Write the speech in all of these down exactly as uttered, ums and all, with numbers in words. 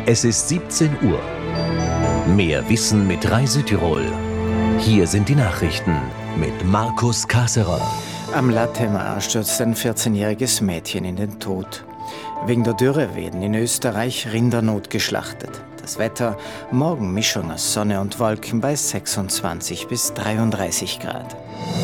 Es ist siebzehn Uhr. Mehr Wissen mit Rai Südtirol. Hier sind die Nachrichten mit Markus Kasserer. Am Latemar stürzt ein vierzehnjähriges Mädchen in den Tod. Wegen der Dürre werden in Österreich Rinder notgeschlachtet. Das Wetter, morgen Mischung aus Sonne und Wolken bei sechsundzwanzig bis dreiunddreißig Grad.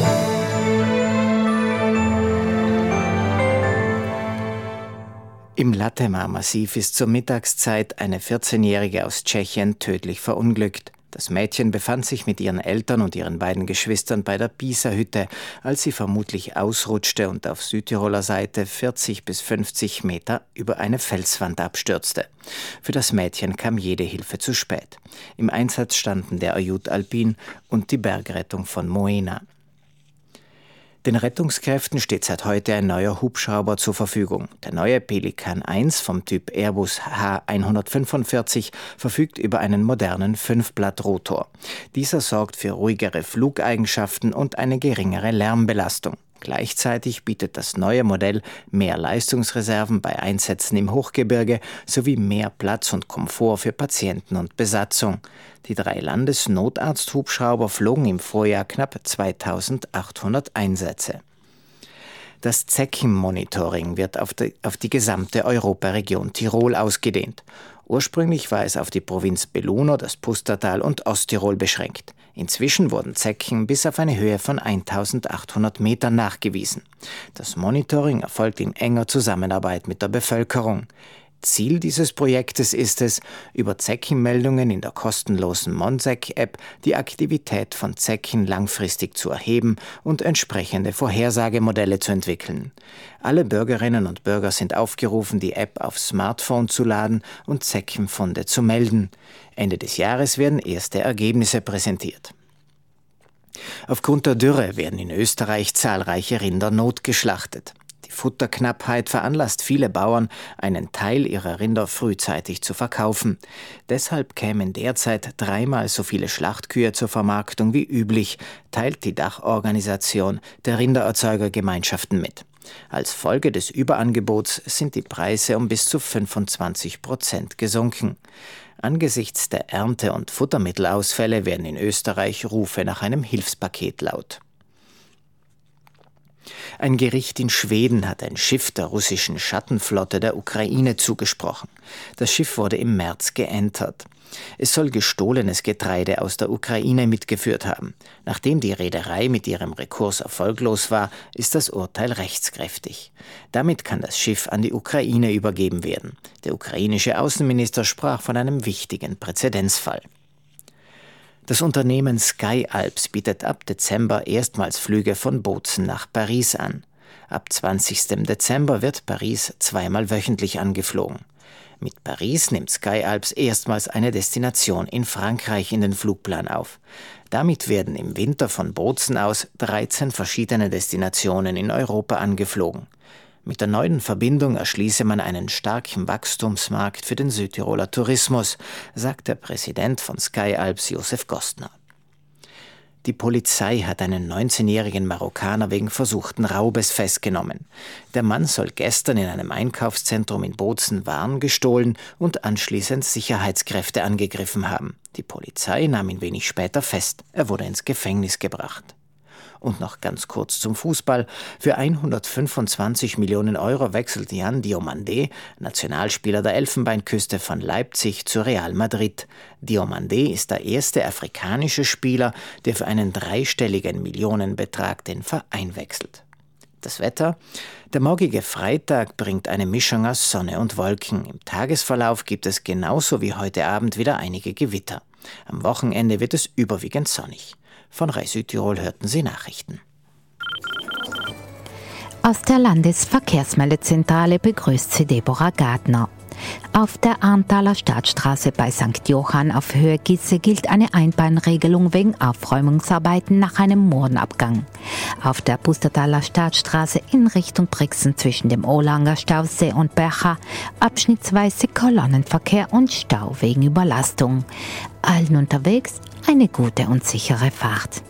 Im Latemar-Massiv ist zur Mittagszeit eine vierzehnjährige aus Tschechien tödlich verunglückt. Das Mädchen befand sich mit ihren Eltern und ihren beiden Geschwistern bei der Pisa-Hütte, als sie vermutlich ausrutschte und auf Südtiroler Seite vierzig bis fünfzig Meter über eine Felswand abstürzte. Für das Mädchen kam jede Hilfe zu spät. Im Einsatz standen der Ajut Alpin und die Bergrettung von Moena. Den Rettungskräften steht seit heute ein neuer Hubschrauber zur Verfügung. Der neue Pelikan eins vom Typ Airbus H hundertfünfundvierzig verfügt über einen modernen Fünfblattrotor. Dieser sorgt für ruhigere Flugeigenschaften und eine geringere Lärmbelastung. Gleichzeitig bietet das neue Modell mehr Leistungsreserven bei Einsätzen im Hochgebirge sowie mehr Platz und Komfort für Patienten und Besatzung. Die drei Landesnotarzthubschrauber flogen im Vorjahr knapp zweitausendachthundert Einsätze. Das Zeckenmonitoring wird auf die, auf die gesamte Europaregion Tirol ausgedehnt. Ursprünglich war es auf die Provinz Belluno, das Pustertal und Osttirol beschränkt. Inzwischen wurden Zecken bis auf eine Höhe von eintausendachthundert Metern nachgewiesen. Das Monitoring erfolgt in enger Zusammenarbeit mit der Bevölkerung. Ziel dieses Projektes ist es, über Zeckenmeldungen in der kostenlosen Monsec-App die Aktivität von Zecken langfristig zu erheben und entsprechende Vorhersagemodelle zu entwickeln. Alle Bürgerinnen und Bürger sind aufgerufen, die App aufs Smartphone zu laden und Zeckenfunde zu melden. Ende des Jahres werden erste Ergebnisse präsentiert. Aufgrund der Dürre werden in Österreich zahlreiche Rinder notgeschlachtet. Die Futterknappheit veranlasst viele Bauern, einen Teil ihrer Rinder frühzeitig zu verkaufen. Deshalb kämen derzeit dreimal so viele Schlachtkühe zur Vermarktung wie üblich, teilt die Dachorganisation der Rindererzeugergemeinschaften mit. Als Folge des Überangebots sind die Preise um bis zu fünfundzwanzig Prozent gesunken. Angesichts der Ernte- und Futtermittelausfälle werden in Österreich Rufe nach einem Hilfspaket laut. Ein Gericht in Schweden hat ein Schiff der russischen Schattenflotte der Ukraine zugesprochen. Das Schiff wurde im März geentert. Es soll gestohlenes Getreide aus der Ukraine mitgeführt haben. Nachdem die Reederei mit ihrem Rekurs erfolglos war, ist das Urteil rechtskräftig. Damit kann das Schiff an die Ukraine übergeben werden. Der ukrainische Außenminister sprach von einem wichtigen Präzedenzfall. Das Unternehmen Sky Alps bietet ab Dezember erstmals Flüge von Bozen nach Paris an. Ab zwanzigsten Dezember wird Paris zweimal wöchentlich angeflogen. Mit Paris nimmt Sky Alps erstmals eine Destination in Frankreich in den Flugplan auf. Damit werden im Winter von Bozen aus dreizehn verschiedene Destinationen in Europa angeflogen. Mit der neuen Verbindung erschließe man einen starken Wachstumsmarkt für den Südtiroler Tourismus, sagt der Präsident von Sky Alps, Josef Gostner. Die Polizei hat einen neunzehnjährigen Marokkaner wegen versuchten Raubes festgenommen. Der Mann soll gestern in einem Einkaufszentrum in Bozen Waren gestohlen und anschließend Sicherheitskräfte angegriffen haben. Die Polizei nahm ihn wenig später fest. Er wurde ins Gefängnis gebracht. Und noch ganz kurz zum Fußball. Für hundertfünfundzwanzig Millionen Euro wechselt Jan Diomandé, Nationalspieler der Elfenbeinküste, von Leipzig zu Real Madrid. Diomandé ist der erste afrikanische Spieler, der für einen dreistelligen Millionenbetrag den Verein wechselt. Das Wetter? Der morgige Freitag bringt eine Mischung aus Sonne und Wolken. Im Tagesverlauf gibt es genauso wie heute Abend wieder einige Gewitter. Am Wochenende wird es überwiegend sonnig. Von Rai Südtirol hörten Sie Nachrichten. Aus der Landesverkehrsmeldezentrale begrüßt Sie Deborah Gardner. Auf der Arntaler Stadtstraße bei Sankt Johann auf Höhe Gisse gilt eine Einbahnregelung wegen Aufräumungsarbeiten nach einem Moorenabgang. Auf der Pustertaler Stadtstraße in Richtung Brixen zwischen dem Olanger Stausee und Bercha abschnittsweise Kolonnenverkehr und Stau wegen Überlastung. Allen unterwegs eine gute und sichere Fahrt.